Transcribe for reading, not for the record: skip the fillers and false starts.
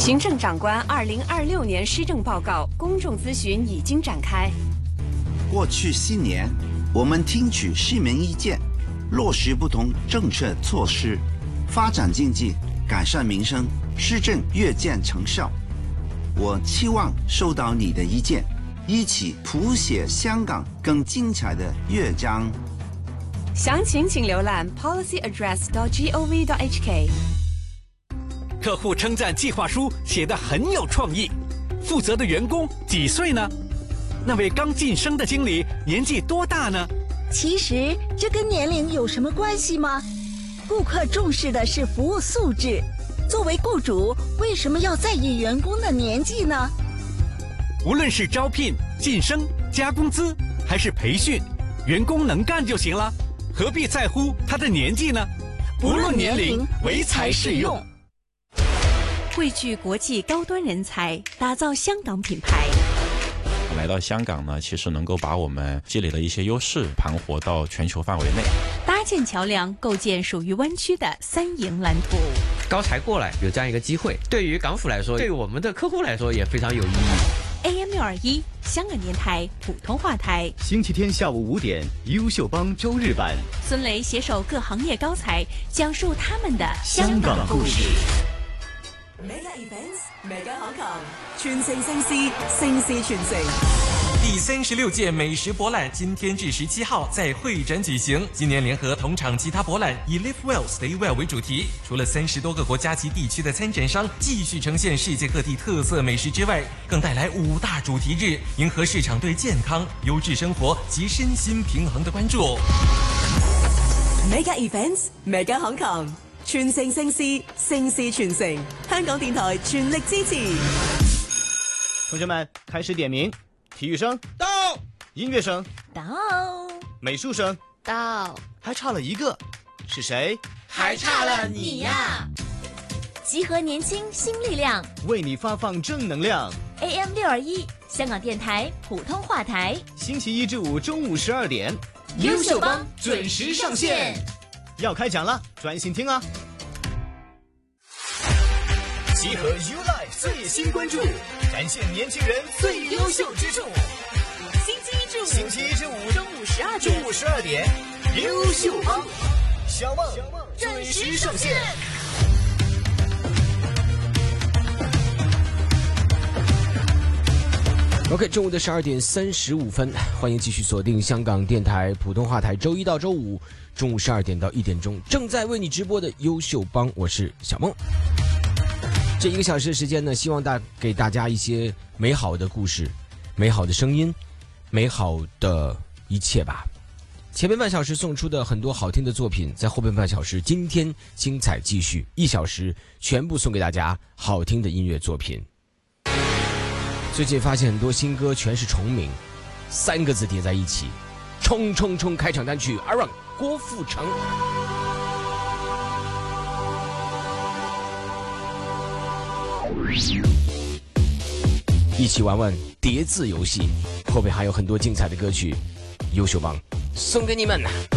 行政长官2026年施政报告公众咨询已经展开。 过去7年，我们听取市民意见，落实不同政策措施，发展经济，改善民生，施政越见成效。我期望收到你的意见，一起谱写香港更精彩的乐章。 详情请浏览 policyaddress.gov.hk。 客户称赞计划书写得很有创意。负责的员工几岁呢？那位刚晋升的经理年纪多大呢？ 其实这跟年龄有什么关系吗？顾客重视的是服务素质，作为雇主，为什么要在意员工的年纪呢？ 无论是招聘、晋升、加工资，还是培训，员工能干就行了，何必在乎他的年纪呢？不论年龄，唯才是用。 汇聚国际高端人才，打造香港品牌。 来到香港呢，其实能够把我们积累的一些优势盘活到全球范围内， 搭建桥梁，构建属于湾区的3赢蓝图。 高才过来有这样一个机会，对于港府来说，对于我们的客户来说也非常有意义。 AM621 香港电台普通话台， 星期天下午5点，优秀帮周日版， 孙雷携手各行业高才，讲述他们的香港故事。 Mega Events，Mega 香港，全城盛事，盛事全城。 第36届美食博览今天至17号在会展举行。今年联合同场其他博览，以 Live Well Stay Well 为主题，除了30多个国家及地区的参展商继续呈现世界各地特色美食之外，更带来5大主题日，迎合市场对健康、优质生活及身心平衡的关注。 Mega Events，Mega 香港。全城盛事，盛事全城。香港電台全力支持。 同學們開始點名，體育生到，音樂生到， 美術生到， 還差了一個，是誰？ 還差了你呀！集合年輕新力量， 為你發放正能量。 AM621香港電台普通話台， 星期一至五中午12點， 優秀幫準時上線。 要開講了，專心聽啊！集合 U Life 最新關注，展現年輕人最優秀之處。星期一至五中午12點，優秀幫小夢準時上線。 OK， 中午的12點35分，歡迎繼續鎖定香港電台普通話台，周一到周五中午12點到1點鐘正在為你直播的優秀幫，我是小夢。這1個小時的時間呢，希望給大家一些美好的故事，美好的聲音，美好的一切吧。前面半小時送出的很多好聽的作品，在後半小時今天精彩繼續，1小時全部送給大家好聽的音樂作品。最近發現很多新歌全是重名，3個字疊在一起，衝衝衝開場單曲 Aaron 郭富城。一起玩玩疊字遊戲，後面還有很多精彩的歌曲，優秀幫送給你們。